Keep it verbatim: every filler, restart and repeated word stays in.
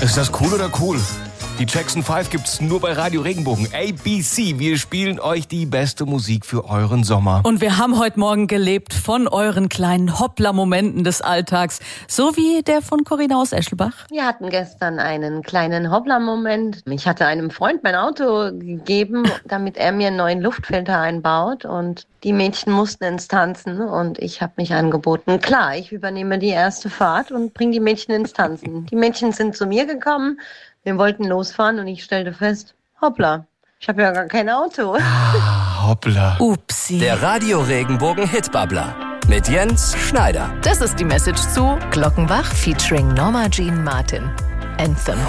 Ist das cool oder cool? Die Jackson fünf gibt's nur bei Radio Regenbogen. A B C, wir spielen euch die beste Musik für euren Sommer. Und wir haben heute Morgen gelebt von euren kleinen Hoppla-Momenten des Alltags. So wie der von Corinna aus Eschelbach. Wir hatten gestern einen kleinen Hoppla-Moment. Ich hatte einem Freund mein Auto gegeben, damit er mir einen neuen Luftfilter einbaut. Und die Mädchen mussten ins Tanzen und ich habe mich angeboten. Klar, ich übernehme die erste Fahrt und bringe die Mädchen ins Tanzen. Die Mädchen sind zu mir gekommen. Wir wollten losfahren und ich stellte fest, hoppla, ich habe ja gar kein Auto. Ah, hoppla. Upsi. Der Radio Regenbogen Hitbabbler mit Jens Schneider. Das ist die Message zu Glockenbach featuring Norma Jean Martin. Anthem.